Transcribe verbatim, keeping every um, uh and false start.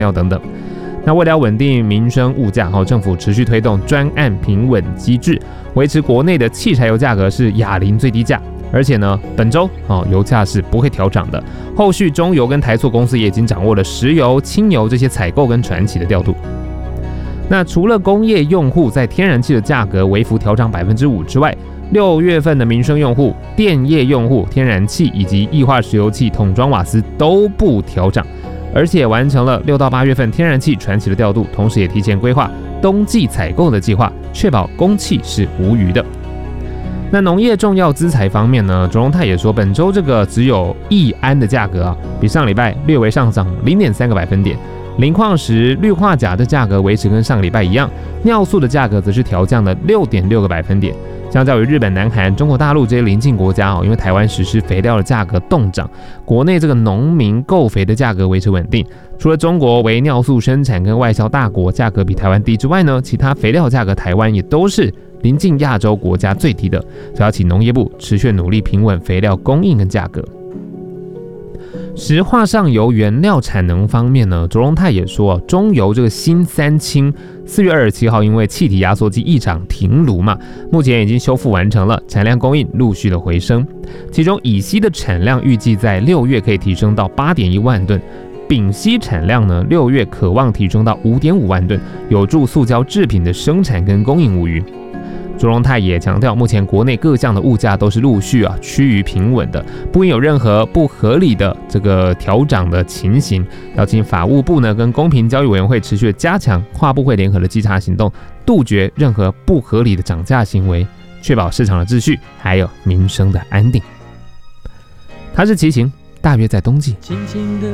料等等。那为了稳定民生物价，政府持续推动专案平稳机制，维持国内的汽柴油价格是亚邻最低价。而且呢，本周哦油价是不会调涨的。后续中油跟台塑公司也已经掌握了石油、轻油这些采购跟传奇的调度。那除了工业用户在天然气的价格微幅调涨百分之五之外，六月份的民生用户、电业用户、天然气以及液化石油气、桶装瓦斯都不调涨。而且完成了六到八月份天然气传奇的调度，同时也提前规划冬季采购的计划，确保供气是无虞的。那农业重要资材方面呢，卓荣泰也说，本周这个只有易安的价格啊，比上礼拜略微上涨 零点三个百分点。磷矿石、氯化钾的价格维持跟上个礼拜一样，尿素的价格则是调降了 六点六个百分点。相较于日本、南韩、中国大陆这些邻近国家哦，因为台湾实施肥料的价格冻涨，国内这个农民购肥的价格维持稳定。除了中国为尿素生产跟外销大国，价格比台湾低之外呢，其他肥料价格台湾也都是邻近亚洲国家最低的。所以要请农业部持续努力平稳肥料供应跟价格。石化上游原料产能方面呢，卓荣泰也说，中油这个新三氢四月二十七号因为气体压缩机异常停炉嘛，目前已经修复完成了，产量供应陆续的回升。其中乙烯的产量预计在六月可以提升到 八点一万吨，丙烯产量呢六月可望提升到 五点五万吨，有助塑胶制品的生产跟供应无虞。卓荣泰也强调，目前国内各项的物价都是陆续啊趋于平稳的，不应有任何不合理的这个调涨的情形。要请法务部呢跟公平交易委员会持续的加强跨部会联合的稽查行动，杜绝任何不合理的涨价行为，确保市场的秩序还有民生的安定。他是齐秦，大约在冬季。